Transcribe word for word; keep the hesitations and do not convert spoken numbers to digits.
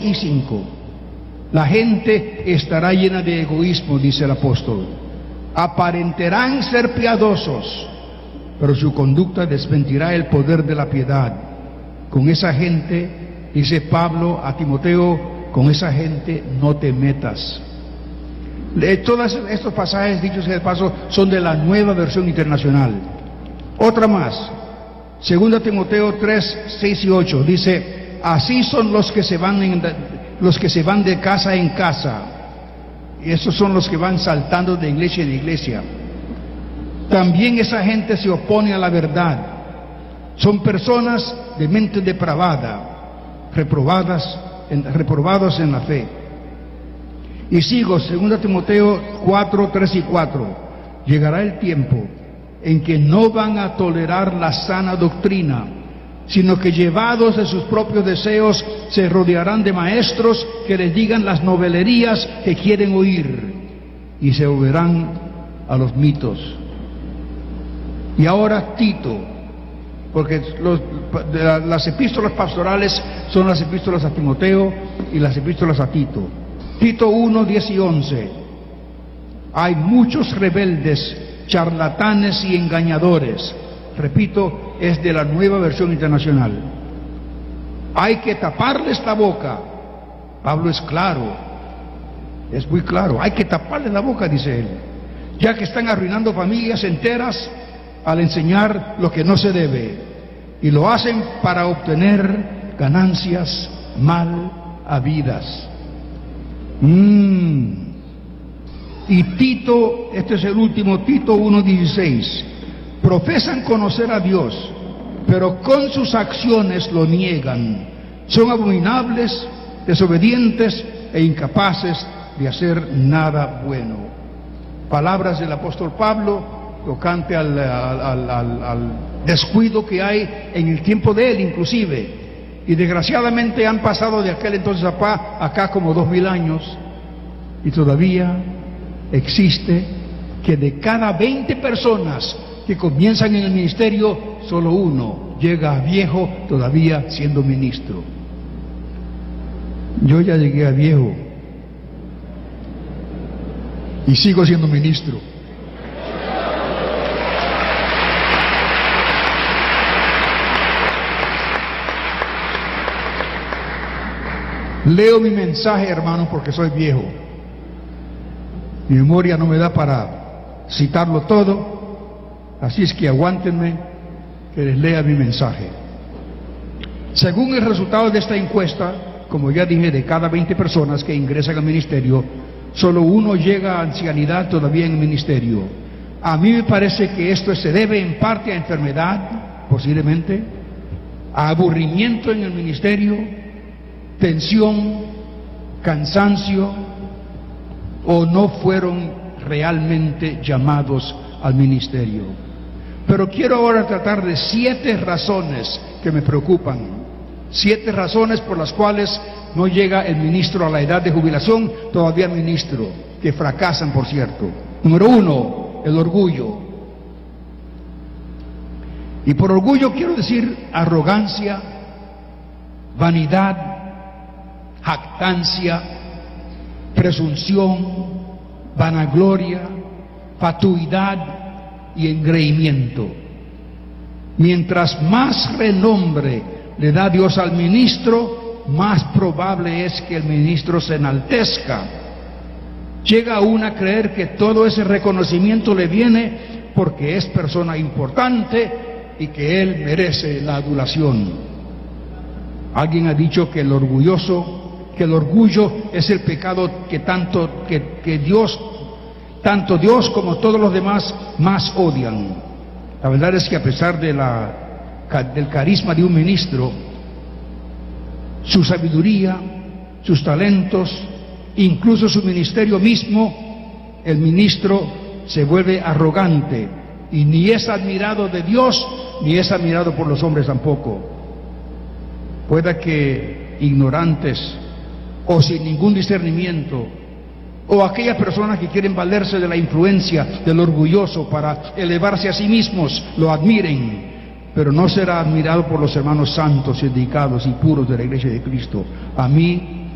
y cinco. La gente estará llena de egoísmo, dice el apóstol. Aparentarán ser piadosos, pero su conducta desmentirá el poder de la piedad. Con esa gente, dice Pablo a Timoteo, con esa gente no te metas. Todos estos pasajes, dichos de paso, son de la Nueva Versión Internacional. Otra más, segunda Timoteo tres, seis y ocho, dice: así son los que se van en, los que se van de casa en casa. Y esos son los que van saltando de iglesia en iglesia. También esa gente se opone a la verdad. Son personas de mente depravada, reprobadas, en, reprobados en la fe. Y sigo, segunda Timoteo cuatro, tres y cuatro. Llegará el tiempo en que no van a tolerar la sana doctrina, sino que llevados de sus propios deseos se rodearán de maestros que les digan las novelerías que quieren oír, y se volverán a los mitos. Y ahora Tito, porque los, las epístolas pastorales son las epístolas a Timoteo y las epístolas a Tito. Tito uno, diez y once. Hay muchos rebeldes, charlatanes y engañadores. Repito, es de la Nueva Versión Internacional. Hay que taparles la boca. Pablo es claro, es muy claro. Hay que taparles la boca, dice él, ya que están arruinando familias enteras al enseñar lo que no se debe, y lo hacen para obtener ganancias mal habidas. Mm. Y Tito, este es el último, Tito uno dieciséis. Profesan conocer a Dios, pero con sus acciones lo niegan. Son abominables, desobedientes e incapaces de hacer nada bueno. Palabras del apóstol Pablo, tocante al, al, al, al descuido que hay en el tiempo de él inclusive. Y desgraciadamente han pasado de aquel entonces acá, acá como dos mil años, y todavía existe que de cada veinte personas que comienzan en el ministerio, solo uno llega a viejo todavía siendo ministro. Yo ya llegué a viejo y sigo siendo ministro. Leo mi mensaje, hermanos, porque soy viejo. Mi memoria no me da para citarlo todo, así es que aguántenme que les lea mi mensaje. Según el resultado de esta encuesta, como ya dije, de cada veinte personas que ingresan al ministerio, solo uno llega a ancianidad todavía en el ministerio. A mí me parece que esto se debe en parte a enfermedad, posiblemente, a aburrimiento en el ministerio, tensión, cansancio, o no fueron realmente llamados al ministerio. Pero quiero ahora tratar de siete razones que me preocupan, siete razones por las cuales no llega el ministro a la edad de jubilación, todavía ministro, que fracasan, por cierto. Número uno, el orgullo. Y por orgullo quiero decir arrogancia, vanidad, jactancia, presunción, vanagloria, fatuidad y engreimiento. Mientras más renombre le da Dios al ministro, más probable es que el ministro se enaltezca. Llega aún a creer que todo ese reconocimiento le viene porque es persona importante y que él merece la adulación. Alguien ha dicho que el orgulloso que el orgullo es el pecado que tanto que, que Dios, tanto Dios como todos los demás más odian. La verdad es que a pesar de la, del carisma de un ministro, su sabiduría, sus talentos, incluso su ministerio mismo, el ministro se vuelve arrogante y ni es admirado de Dios ni es admirado por los hombres tampoco. Pueda que ignorantes o sin ningún discernimiento, o aquellas personas que quieren valerse de la influencia del orgulloso para elevarse a sí mismos, lo admiren, pero no será admirado por los hermanos santos y dedicados y puros de la Iglesia de Cristo. A mí